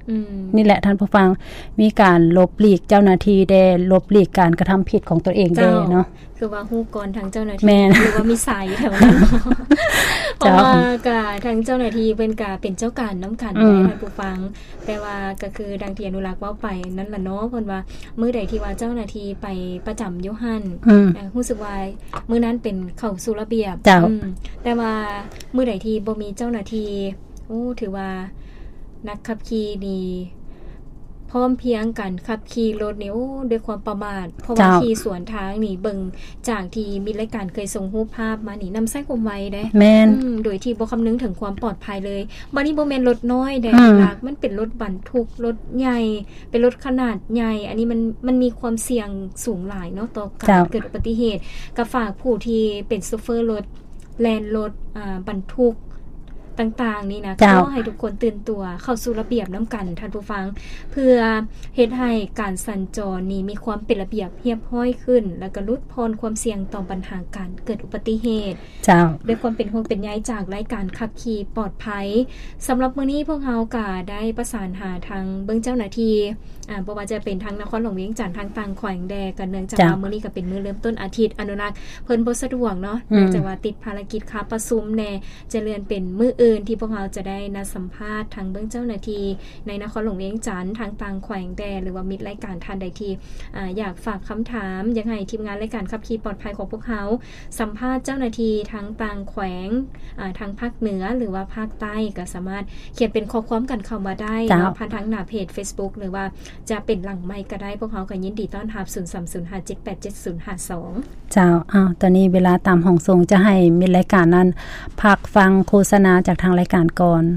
นี่แหละท่านผู้ฟังมีการลบหลีกเจ้าหน้าที่ได้ลบหลีกการกระทำผิดของตัวเองได้เนาะคือว่าฮู้ก่อนทางเจ้าหน้าที่หรือว่ามีสายอยู่แถวนั้นเพราะว่าก็ทางเจ้าหน้าที่เพิ่นก็เป็นเจ้าการนำกันได้ท่านผู้ฟังแต่ว่าก็คือดังที่อนุรักษ์เว้าไปนั่นล่ะเนาะเพิ่นว่ามื้อใดที่ว่าเจ้าหน้าที่ไปประจำอยู่หั่นรู้สึกว่ามื้อนั้นเป็นเข้าสู่ระเบียบแต่ว่ามื้อใดที่บ่มีเจ้าหน้าที่โอ้ถือว่านักขับขี่นี่พร้อมเพียงกันขับขี่รถนี่โอ้ด้วยความประมาทเพราะว่าขี่สวนทางนี่เบิ่งจากที่มีรายการเคยส่งรูปภาพมานี่นำใส่ความไวเด้แม่นโดยที่บ่คำนึงถึงความปลอดภัยเลยบัดนี้บ่แม่นรถน้อยเด้หลักมันเป็นรถบรรทุกรถใหญ่เป็นรถขนาดใหญ่อันนี้มันมันมีความเสี่ยงสูงหลายเนาะต่อการเกิดอุบัติเหตุก็ฝากผู้ที่เป็นโชเฟอร์รถแล่นรถอ่าบรรทุกต่างๆนี่นะก็ให้ทุกคนตื่นตัวเข้าสู่ระเบียบน้ำกันท่านผู้ฟังเพื่อเฮ็ดให้การสัญจรนี่มีความเป็นระเบียบเรียบร้อยขึ้นแล้วก็ลดพรความเสี่ยงต่อปัญหาการเกิดอุบัติเหตุเจ้าด้วยความเป็นห่วงเป็นใยจากรายการขับขี่ปลอดภัยสำหรับมื้อนี้พวกเราก็ได้ประสานหาทางเบิ่งเจ้าหน้าที่อ่าบ่ว่าจะเป็นทางนครหลวงเวียงจันทน์ทางต่างแขวงแดกันเนื่องจากว่ามื้อนี้ก็เป็นมื้อเริ่มต้นอาทิตย์อนุรักษ์เพิ่นบ่สะดวกเนาะเนื่องจากว่าติดภารกิจค้าประชุมแน่จะเลื่อนเป็นมื้ออื่นที่พวกเราจะได้นัดสัมภาษณ์ทางเบื้องเจ้าหน้าที่ในนครหลวงเวียงจันทน์ทางต่างแขวงแดนหรือว่ามิตรรายการท่านใดที่อ่าอยากฝากคำถามอยากให้ทีมงานรายการขับขี่ปลอดภัยของพวกเขาสัมภาษณ์เจ้าหน้าที่ทางต่างแขวงอ่าทางภาคเหนือหรือว่าภาคใต้ก็สามารถเขียนเป็นข้อความกันเข้ามาได้ผ่านทางหน้าเพจ Facebook หรือว่าจะเป็นหลังไมค์ก็ได้พวกเขาก็ยินดีต้อนรับศูนย์ สาม ศูนย์ ห้า เจ็ด แปด เจ็ด ศูนย์ ห้า สองเจ้าอ้าวตอนนี้เวลาตามห้องส่งจะให้มิตรรายการนั้นพักฟังโฆษณาจากทางรายการก่อน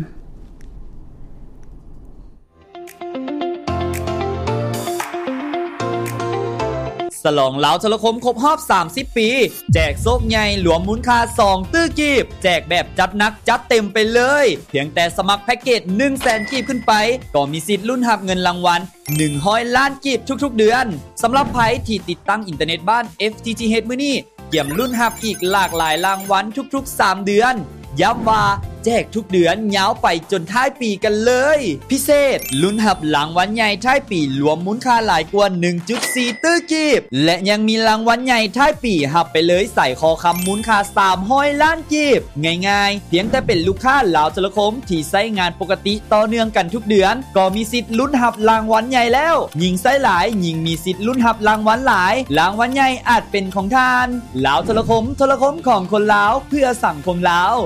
ฉลองเหลาโทรคมครบรอบสามสิบปีแจกโซกใหญ่หลวมมูลค่าสองตื้อกีบแจกแบบจัดหนักจัดเต็มไปเลยเพียงแต่สมัครแพ็คเกจ หนึ่งแสน กีบขึ้นไปก็มีสิทธิ์ลุ้นรับเงินรางวัลหนึ่งร้อยล้านกีบทุกๆเดือนสำหรับไผที่ติดตั้งอินเทอร์เน็ตบ้าน เอฟ ที ที เอช มื้อนี้เกี่ยมลุ้นรับอีกหลากหลายรางวัลทุกๆสามเดือนย้ำว่าแจกทุกเดือนยาวไปจนท้ายปีกันเลยพิเศษลุ้นรับรางวัลใหญ่ท้ายปีรวมมูลค่าหลายกว่า หนึ่งจุดสี่ ตื้อกีบและยังมีรางวัลใหญ่ท้ายปีรับไปเลยใส่คอคำมูลค่าสามร้อยล้านกีบง่ายๆเพียงแต่เป็นลูกค้าลาวโทรคมที่ใช้งานปกติต่อเนื่องกันทุกเดือนก็มีสิทธิ์ลุ้นรับรางวัลใหญ่แล้วยิ่งใช้หลายยิ่งมีสิทธิ์ลุ้นรับรางวัลหลายรางวัลใหญ่อาจเป็นของท่านลาวโทรคมโทรคมของคนลาวเพื่อสังคมลาว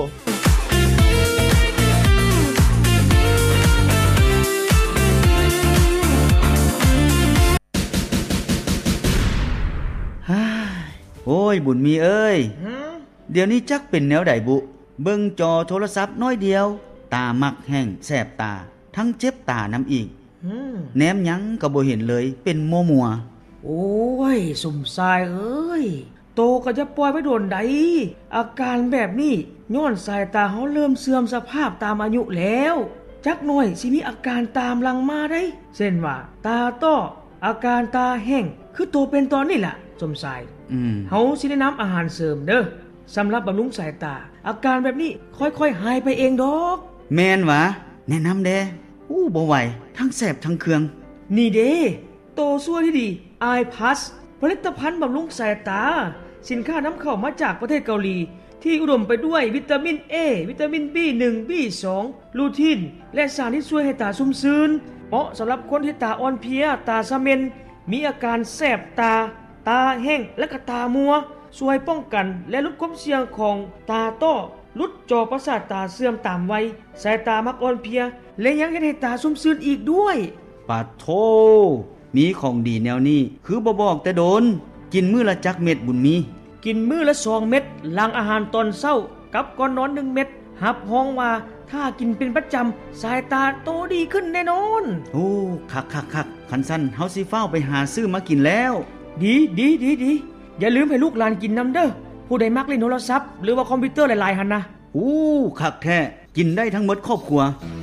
โอ้ยบุญมีเอ้ยเดี๋ยวนี้จักเป็นแนวใดบุเบิ่งจอโทรศัพท์น้อยเดียวตามักแห้งแสบตาทั้งเจ็บตาน้ำอีกแนมหยังก็บ่เห็นเลยเป็นมัวมัวโอ้ยสุ่มทรายเอ้ยโตก็จะปล่อยไว้โดนใดอาการแบบนี้ย้อนสายตาเฮาเริ่มเสื่อมสภาพตามอายุแล้วจักหน่อยสิมีอาการตามหลังมาได้เช่นว่าตาต้ออาการตาแห้งคือโตเป็นตอนนี้ล่ะสมสายอืมเฮาสิแนะนำอาหารเสริมเด้อสำหรับบำรุงสายตาอาการแบบนี้ค่อยๆหายไปเองดอกแม่นวะแนะนำเด้อู้บ่ไหวทั้งแสบทั้งเคืองนี่เด้โตซั่วที่ดี Eye Plus ผลิตภัณฑ์บำรุงสายตาสินค้านำเข้ามาจากประเทศเกาหลีที่อุดมไปด้วยวิตามิน A วิตามิน บี หนึ่ง บี สอง ลูทีนและสารที่ช่วยให้ตาชุ่มชื้นเหมาะสำหรับคนที่ตาอ่อนเพลียตาซะเม็นมีอาการแสบตาตาแห้งและก็ตามัวช่วยป้องกันและลดความเสี่ยงของตาต้อลดจอประสาทตาเสื่อมตามวัยสายตามักอ่อนเพลียและยังเฮ็ดให้ตาชุ่มชื้นอีกด้วยปะโธมีของดีแนวนี้คือบ่บอกแต่โดนกินมื้อละจักเม็ดบุญมีกินมื้อละสองเม็ดหลังอาหารตอนเช้ากับก่อนนอนหนึ่งเม็ดรับรองว่าถ้ากินเป็นประจำสายตาโตดีขึ้นแน่นอนโอ้คักๆๆคันซั่นเฮาสิฟ้าวไปหาซื้อมากินแล้วดีดีๆๆอย่าลืมให้ลูกหลานกินนำเด้อผู้ใดมักเล่นโทรศัพท์หรือว่าคอมพิวเตอร์หลายๆหั่นนะอู้คักแท้กินได้ทั้งหมดครอบครัว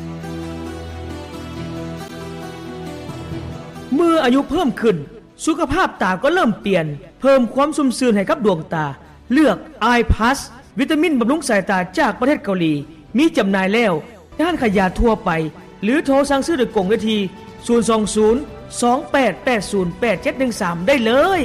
เมื่ออายุเพิ่มขึ้นสุขภาพตาก็เริ่มเปลี่ยนเพิ่มความชุ่มชื้นให้กับดวงตาเลือก Eye Plus วิตามินบำรุงสายตาจากประเทศเกาหลีมีจำหน่ายแล้วร้านขายยาทั่วไปหรือโทรสั่งซื้อโดยกงได้ที่ศูนย์ สอง ศูนย์ สอง แปด แปด ศูนย์ แปด เจ็ด หนึ่ง สามได้เลย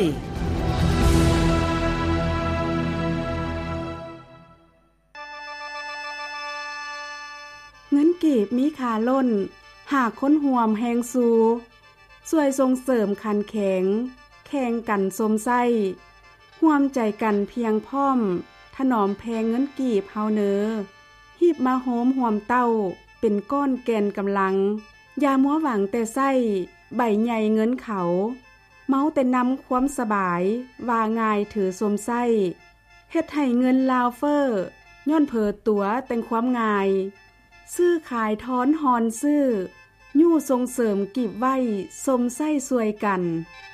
เงินกีบมีค่าล้นหากคนห่วมแหงสูช่วยส่งเสริมขันแข็งแข่งกันสมไส้ห่วมใจกันเพียงพร้อมถนอมแพงเงินกีบเฮาเนอหีบมาโหมห่วมเต้าเป็นก้อนแกนกำลังอย่ามัวหวังแต่ไส้ใบใหญ่เงินเขาเมาแต่นำความสบายว่าง่ายถือสมไส้เฮ็ดให้เงินลาวเฟอร์ย้อนเผอตัวแต่งความง่ายซื้อขายท้อนหอนซื้อยู่ส่งเสริมกีบไว้สมไส้สวยกัน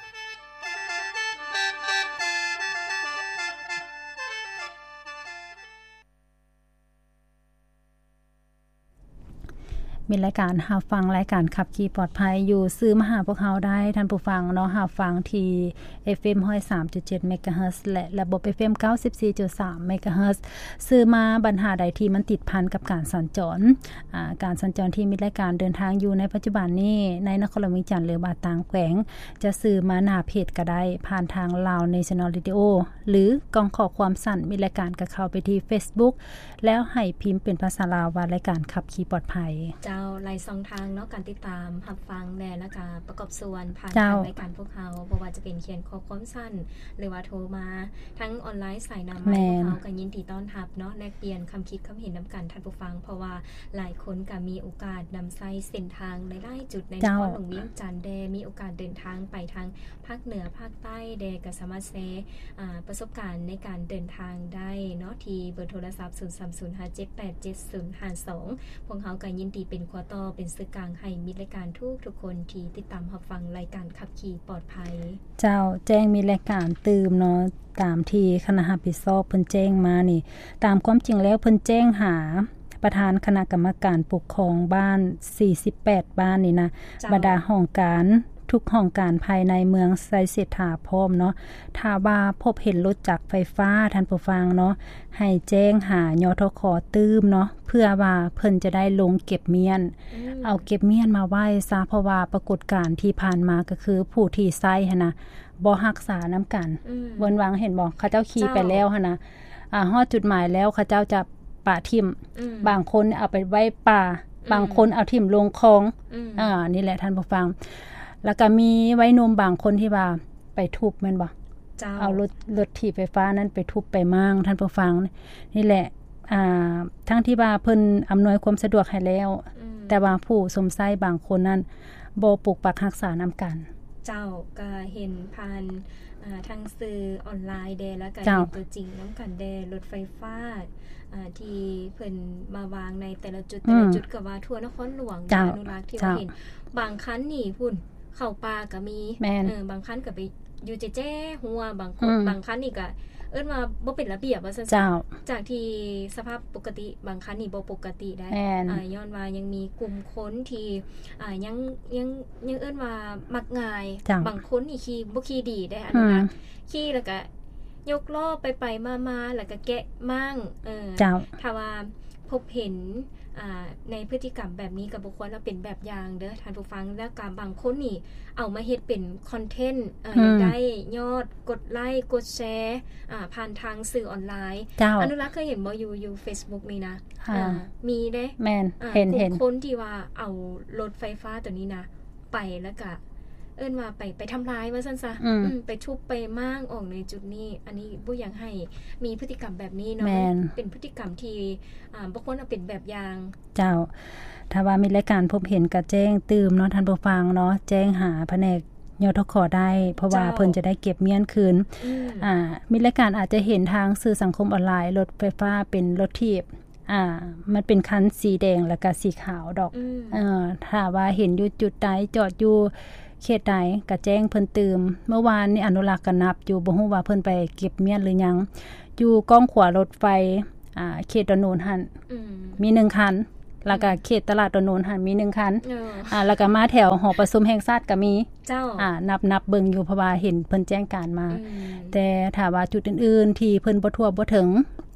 มีรายการหาฟังรายการขับขี่ปลอดภัยอยู่ซื้อมาหาพวกเขาได้ท่านผู้ฟังเนาะหาฟังที่ เอฟ เอ็ม หนึ่งศูนย์สามจุดเจ็ด เมกะเฮิรตซ์และระบบ เอฟ เอ็ม เก้าสิบสี่จุดสาม เมกะเฮิรตซ์ซื้อมาปัญหาใดที่มันติดพันกับการสัญจรอ่าการสัญจรที่มีรายการเดินทางอยู่ในปัจจุบันนี้ในนครหลวงเวียงจันทน์หรือบาต่างแขวงจะซื้อมาหน้าเพจก็ได้ผ่านทาง Lao National Radio หรือกองข้อความสั้นมีรายการก็เข้าไปที่ Facebook แล้วให้พิมพ์เป็นภาษาลาวว่ารายการขับขี่ปลอดภัยเจ้าไลน์สองทางเนาะการติดตามรับฟังแน่แล้วก็ประกอบส่วนผ่านทางรายการพวกเขาบ่ว่าจะเป็นเขียนข้อความสั้นหรือว่าโทรมาทั้งออนไลน์สายนำมาพวกเขาก็ยินดีต้อนรับเนาะแลกเปลี่ยนความคิดความเห็นนำกันท่านผู้ฟังเพราะว่าหลายคนก็มีโอกาสนำใช้เส้นทางหลายๆจุดในนครหลวงเวียงจันทน์แดมีโอกาสเดินทางไปทางภาคเหนือภาคใต้แดก็สามารถแชร์อ่าประสบการณ์ในการเดินทางได้เนาะที่เบอร์โทรศัพท์ศูนย์ สาม ศูนย์ ห้า เจ็ด แปด เจ็ด ศูนย์ ห้า สองพวกเขาก็ยินดีเป็นขอต่อเป็นสื่อกลางให้มิตรรายการทุกทุกคนที่ติดตามรับฟังรายการขับขี่ปลอดภัยเจ้าแจ้งมีรายการตื่มเนาะตามที่คณะรับผิดชอบเพิ่นแจ้งมานี่ตามความจริงแล้วเพิ่นแจ้งหาประธานคณะกรรมการปกครองบ้านสี่สิบแปดบ้านนี่นะบรรดาห้องการทุกห้องการภายในเมืองไซเศรษฐาพร้อมเนาะถ้าว่าพบเห็นรถจักรไฟฟ้าท่านผู้ฟังเนาะให้แจ้งหายทค.ตื้มเนาะเพื่อว่าเพิ่นจะได้ลงเก็บเมียนเอาเก็บเมียนมาไว้ซะเพราะว่าปรากฏการณ์ที่ผ่านมาก็คือผู้ที่ใช้หั่นน่ะบ่รักษานํากันเบิ่นวังเห็นบ่เขาเจ้าขี่ไปแล้วหั่นน่ะอ่าฮอดจุดหมายแล้วเขาเจ้าจะปะทิ่มบางคนเอาไปไว้ป่าบางคนเอาทิ่มลงคลองอ่านี่แหละท่านผู้ฟังแล้วก็มีไว้นมบางคนที่ว่าไปทุบแม่นบ่เอารถรถถีบไฟฟ้านั้นไปทุบไปมั่งท่านผู้ฟังนี่แหละอ่าทั้งที่ว่าเพิ่นอำนวยความสะดวกให้แล้วแต่ว่าผู้สมไส้บางคนนั้นบ่ปกปักรักษานํากันเจ้าก็เห็นผ่านอ่าทางสื่อออนไลน์แดแล้วก็ตัวจริงนํากันแดรถไฟฟ้าอ่าที่เพิ่นมาวางในแต่ละจุดแต่ละจุดก็ว่าทั่วนครหลวงอนุรักษ์ที่ว่าเห็นบางคันนี่พุ่นเข้าป่าก็มีเออบางคันก็ไปอยู่แจ้ๆหัวบางคนบางคันนี่ก็เอิ้นว่าบ่เป็นระเบียบว่าซั่นๆจากที่สภาพปกติบางคันนี่บ่ปกติได้อ่าย้อนว่ายังมีกลุ่มคนที่อ่ายังยังยังเอิ้นว่ามักง่ายบางคนนี่ขี่บ่ขี่ดีได้อันนั้นขี่แล้วก็ยกล้อไปๆมาๆแล้วก็แกะมั่งเออถ้าว่าพบเห็นอ่าในพฤติกรรมแบบนี้ก็บ่ควรว่าเป็นแบบอย่างเด้อท่านผู้ฟังแล้วก็บางคนนี่เอามาเฮ็ดเป็นคอนเทนต์เอ่อได้ยอดกดไลค์กดแชร์อ่าผ่านทางสื่อออนไลน์อนุรักษ์เคยเห็นบ่อยู่อยู่ Facebook นี่นะอ่ามีเด้แม่นเห็นๆคนที่ว่าเอารถไฟฟ้าตัวนี้นะไปแล้วก็เอิ้นว่าไปไปทำลายว่าซั่นซะอืมไปทุบไปม้างออกในจุดนี้อันนี้บ่อยากให้มีพฤติกรรมแบบนี้เนาะเป็นพฤติกรรมที่อ่าบ่ควรเอาเป็นแบบอย่างเจ้าถ้าว่ามีรายการพบเห็นก็แจ้งตื่มเนาะท่านผู้ฟังเนาะแจ้งหาแผนกยทค.ได้เพราะว่าเพิ่นจะได้เก็บเมียนคืนอ่ามีรายการอาจจะเห็นทางสื่อสังคมออนไลน์รถไฟฟ้าเป็นรถถีบอ่ามันเป็นคันสีแดงแล้วก็สีขาวดอกเอ่อถ้าว่าเห็นอยู่จุดใดจอดอยู่เขตใดก็แจ้งเพิ่นตื่มเมื่อวานนี้อนุรักษ์ก็นับอยู่บ่ฮู้ว่าเพิ่นไปเก็บเมียนหรือยังอยู่ก้องขวารถไฟอ่าเขตดอนโนนหั่นมีหนึ่งคันแล้วก็เขตตลาดดอนโนนหั่นมีหนึ่งคันอ่าแล้วก็มาแถวหอประชุมแห่งชาติก็มีเจ้าอ่านับๆเบิ่งอยู่เพราะว่าเห็นเพิ่นแจ้งการมาแต่ถ้าว่าจุดอื่นๆที่เพิ่นบ่ทั่วบ่ถึง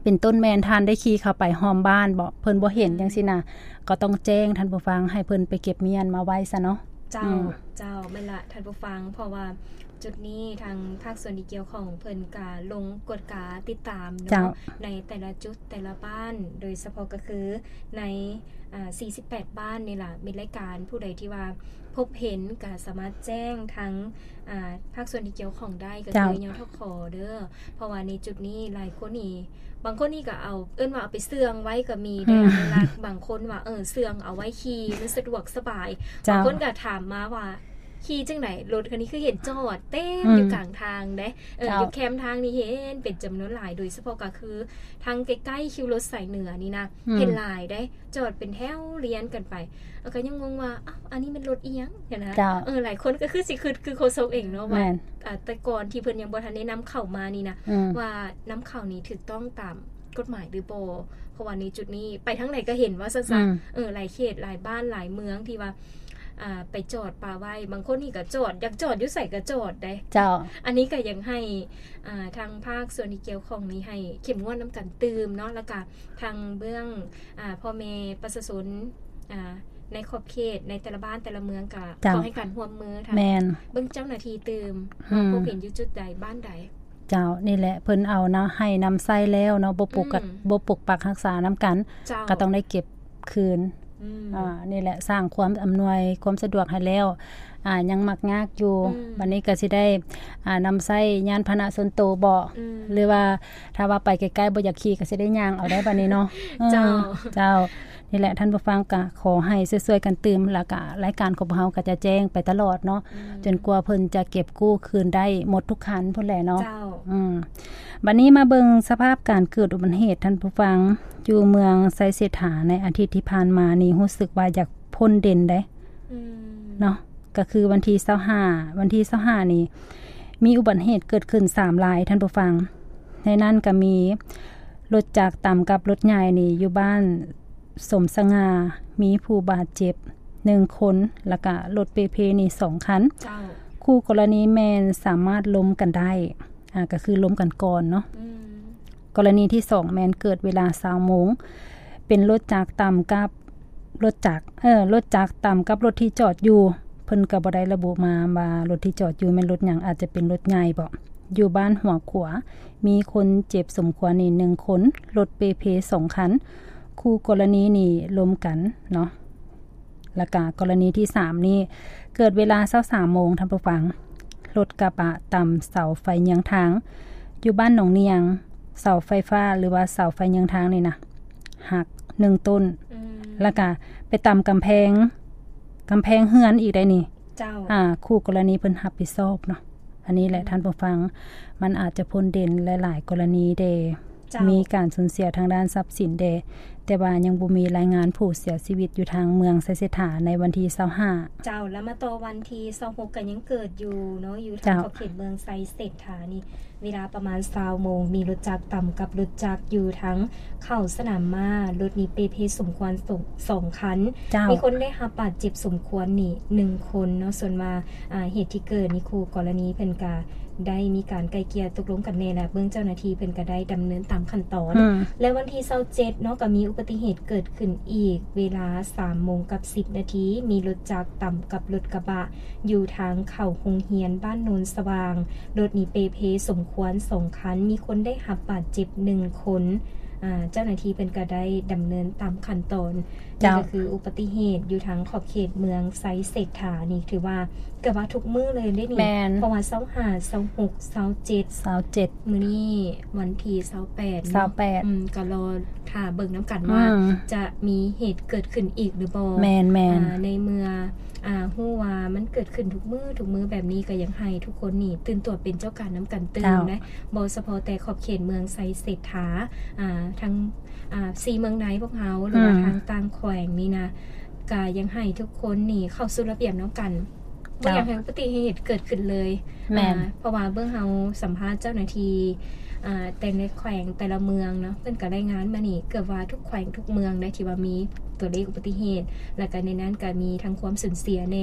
เป็นต้นแม่นท่านได้ขี่เข้าไปห้อมบ้านบ่เพิ่นบ่เห็นจังซี่น่ะก็ต้องแจ้งท่านผู้ฟังให้เพิ่นไปเก็บเมียนมาไว้ซะเนาะเจ้าเจ้าแม่นละท่านผู้ฟังเพราะว่าจุดนี้ทางภาคส่วนที่เกี่ยวของเพิ่นก็ลงกฎกาติดตามเนาะในแต่ละจุดแต่ละบ้านโดยเฉพาะก็คือในอ่าสี่สิบแปดบ้านนี่ล่ะมีรายการผู้ใดที่ว่าพบเห็นก็สามารถแจ้งทั้งอ่าภาคส่วนที่เกี่ยวของได้ก็คือยทคเด้อเพราะว่าในจุดนี้หลายคนนี่บางคนนี่ก็เอาเอิ้นว่าเอาไปเสื่องไว้ก็มีได้เวลาบางคนว่าเออเสื่องเอาไว้ขี่มันสะดวกสบายบางคนก็ถามมาว่าขี่จังไหนรถคันนี้คือเห็นจอดเต็มอยู่กลางทางเด้เอออยู่แคมทางนี่เห็นเป็นจำนวนหลายโดยเฉพาะก็คือทางใกล้ๆคิวรถสายเหนือนี่นะเห็นหลายได้จอดเป็นแถวเรียนกันไปแล้วก็ยังงงว่าอ้าวอันนี้มันรถอีหยังเห็นนะเออหลายคนก็คือสิคือคือโคโซเองเนาะว่าแต่ก่อนที่เพิ่นยังบ่ทันได้นำเข้ามานี่นะว่านำเข้านี้ถูกต้องตามกฎหมายหรือบ่เพราะว่าในจุดนี้ไปทั้งไหนก็เห็นว่าซั่นๆเออหลายเขตหลายบ้านหลายเมืองที่ว่าอ่าไปจอดปาไว้บางคนนี่ก็จอดอยากจอดอยู่ใส่ก็จอดได้เจ้าอันนี้ก็ยังให้อ่าทางภาคส่วนที่เกี่ยวข้องนี้ให้เข้มงวดนำกันตืมเนาะแล้วก็ทางเบื้องอ่าพ่อแม่ประชาชนอ่าในขอบเขตในแต่ละบ้านแต่ละเมืองก็ขอให้การร่วมมือทางเบื้องเจ้าหน้าที่ตืมพบเห็นอยู่จุดใดบ้านใดเจ้านี่แหละเพิ่นเอานะให้นำไส้แล้วเนาะบ่ปลูกกับบ่ปลูกปักรักษานำกันก็ต้องได้เก็บคืนอ่านี่แหละสร้างความอำนวยความสะดวกให้แล้วอ่ายังมักยากอยู่บัดนี้ก็สิได้อ่านำไส้ยานพาหนะส่วนตัวบ่หรือว่าถ้าว่าไปใกล้ๆบ่อยากขี่ก็สิได้ย่างเอาได้บัดนี้เนาะเจ้าเจ้านี่แหละท่านผู้ฟังก็ขอให้ช่วยๆกันตื่มแล้วก็รายการของเฮาก็จะแจ้งไปตลอดเนาะจนกว่าเพิ่นจะเก็บกู้คืนได้หมดทุกคันพุ่นแหละเนาะเจ้าอืมบัดนี้มาเบิ่งสภาพการเกิดอุบัติเหตุท่านผู้ฟังอยู่เมืองไซเศรษฐาในอาทิตย์ที่ผ่านมานี่รู้สึกว่าอยากพ้นเด่นได้อืมเนาะก็คือวันที่ยี่สิบห้าวันที่ยี่สิบห้านี่มีอุบัติเหตุเกิดขึ้นสามรายท่านผู้ฟังในนั้นก็มีรถจักรต่ำกับรถใหญ่นี่อยู่บ้านสมสง่ามีผู้บาดเจ็บหนึ่งคนแล้วก็รถเปเพนี่สองคันคู่กรณีแม่นสามารถล้มกันได้อ่าก็คือล้มกันก่อนเนาะกรณีที่สองแม่นเกิดเวลา ยี่สิบโมงเป็นรถจักรต่ำกับรถจักรเออรถจักรต่ำกับรถที่จอดอยู่เพิ่นก็บ่ได้ระบุมาว่ารถที่จอดอยู่แม่นรถหยังอาจจะเป็นรถใหญ่บ่อยู่บ้านหัวขวามีคนเจ็บสมควรนี่หนึ่งคนรถเปเพสองคันคู่กรณีนี่ล้มกันเนาะแล้วก็กรณีที่สามนี่เกิดเวลา ยี่สิบสามโมงท่านผู้ฟังรถกระบะต่ำเสาไฟเยื้องทางอยู่บ้านหนองเนียงเสาไฟฟ้าหรือว่าเสาไฟเยื้องทางนี่นะหักหนึ่งต้นแล้วก็ไปต่ำกำแพงกำแพงเฮือนอีกได้นี่เจ้าอ่าคู่กรณีเพิ่นรับผิดชอบเนาะอันนี้แหละท่านผู้ฟังมันอาจจะพ้นเด่นหลายๆกรณีเดมีการสูญเสียทางด้านทรัพย์สินเดแต่ว่ายังบ่มีรายงานผู้เสียชีวิตอยู่ทางเมืองไซเศรษฐาในวันที่ยี่สิบห้าเจ้าแล้วมาต่อวันที่ยี่สิบหกก็ยังเกิดอยู่เนาะอยู่ทางเขตเมืองไซเศรษฐานี่เวลาประมาณ ยี่สิบโมงมีรถจักรต่ำกับรถจักรอยู่ทั้งเข้าสนามม้ารถนี้เปเพสมควรสองคันมีคนได้รับบาดเจ็บสมควรนี่หนึ่งคนเนาะส่วนมาอ่าเหตุที่เกิดนี่คู่กรณีเพิ่นก็ได้มีการไกล่เกลี่ยตกลงกันแน่และเบื้องเจ้าหน้าที่เพิ่นก็ได้ดำเนินตามขั้นตอนและวันที่ยี่สิบเจ็ดเนาะก็มีอุบัติเหตุเกิดขึ้นอีกเวลา สามโมงกับสิบนาทีมีรถจักรต่ำกับรถกระบะอยู่ทางเข้าโรงเรียนบ้านโนนสว่างรถนี้เปเพสมควรสองคันมีคนได้รับบาดเจ็บหนึ่งคนอ่าเจ้าหน้าที่เป็นก็ได้ดำเนินตามขั้นตอนนี่ก็คืออุบัติเหตุอยู่ทางขอบเขตเมืองไซเศรษฐานี่ถือว่าเกิดว่าทุกมื้อเลยได้นี่เพราะว่ายี่สิบห้า ยี่สิบหก ยี่สิบเจ็ดยี่สิบเจ็ดมื้อนี้วันที่ยี่สิบแปดยี่สิบแปดอืมก็รอถ้าเบิ่งนํกันว่าจะมีเหตุเกิดขึ้นอีกหรือบ่แม่นๆอ่าในเมื่ออ่าฮู้ว่ามันเกิดขึ้นทุกมื้อทุกมื้อแบบนี้ก็ยังให้ทุกคนนี่ตื่นตัวเป็นเจ้าการนํกันตื่นนะบ่เฉพาะแต่ขอบเขตเมืองไซเศรษฐาอ่าทั้งอ่าสี่เมืองไหนพวกเฮาหรือว่าทางต่างแขวงนี่นะก็ยังให้ทุกคนนี่เข้าสู่ระเบียบนํกันบ่อยากให้อุบัติเหตุเกิดขึ้นเลยอ่าเพราะว่าเบิ่งเฮาสัมภาษณ์เจ้าหน้าที่อ่าแต่ในแขวงแต่ละเมืองเนาะเพิ่นก็รายงานมานี่เกือบว่าทุกแขวงทุกเมืองได้ที่ว่ามีตัวเลขอุบัติเหตุแล้วก็ในนั้นก็มีทั้งความสูญเสียใน